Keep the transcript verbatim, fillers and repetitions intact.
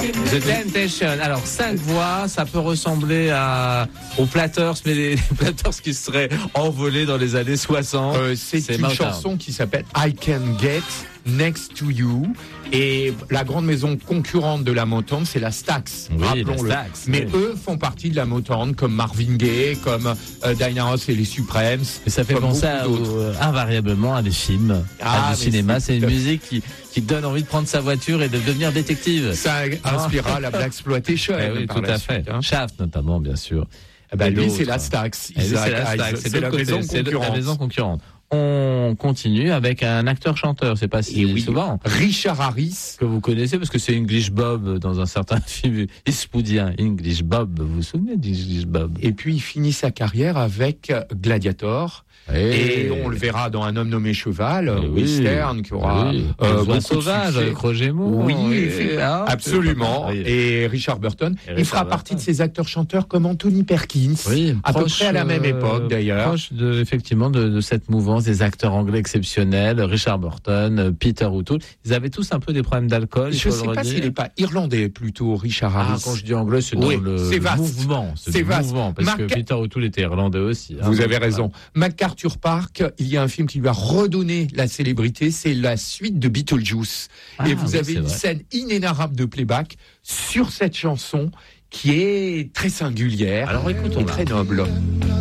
The Temptation. Alors, cinq voix, ça peut ressembler à, aux Platters, mais les, les Platters qui seraient envolés dans les années soixante. Euh, c'est, c'est une Motown. chanson qui s'appelle I Can Get Next to You. Et la grande maison concurrente de la Motown, c'est la Stax. Oui, rappelons-le. la Stax, mais oui. eux font partie de la Motown, comme Marvin Gaye, comme euh, Diana Ross et les Supremes. Et ça fait penser à, au, invariablement à des films, ah, à du cinéma. C'est, c'est une tout... musique qui, qui donne envie de prendre sa voiture et de devenir détective. Ça inspirera la Blaxploitation. Eh oui, tout à fait. Hein. Shaft notamment, bien sûr. Eh ben, lui, c'est la Stax. Eh, c'est la Stax. C'est, c'est la maison concurrente. C'est la maison concurrente. On continue avec un acteur-chanteur, c'est pas si oui. souvent. Richard Harris. Que vous connaissez parce que c'est English Bob dans un certain film eastwoodien. English Bob, vous vous souvenez d'English Bob? Et puis il finit sa carrière avec Gladiator. Et, et on le verra dans Un homme nommé Cheval, oui, western, qui aura oui. euh, beaucoup sauvage avec Roger Moore. Oui, oui ah, absolument. Oui. Et Richard Burton. Et il Richard fera Burton. partie de ces acteurs-chanteurs comme Anthony Perkins, oui, à proche, peu près à la même époque d'ailleurs. Proche de, effectivement de, de cette mouvance des acteurs anglais exceptionnels, Richard Burton, Peter O'Toole. Ils avaient tous un peu des problèmes d'alcool. Je ne sais pas s'il n'est pas irlandais plutôt, Richard Harris. Ah, quand je dis anglais, c'est dans oui, le, c'est le mouvement. C'est, c'est vaste. Mouvement, parce Mac... que Peter O'Toole était irlandais aussi. Hein, Vous avez raison. MacArthur Park, il y a un film qui lui a redonné la célébrité, c'est la suite de Beetlejuice. Ah, et vous oui, avez une vrai. scène inénarrable de playback sur cette chanson qui est très singulière. Alors écoutons, et très noble.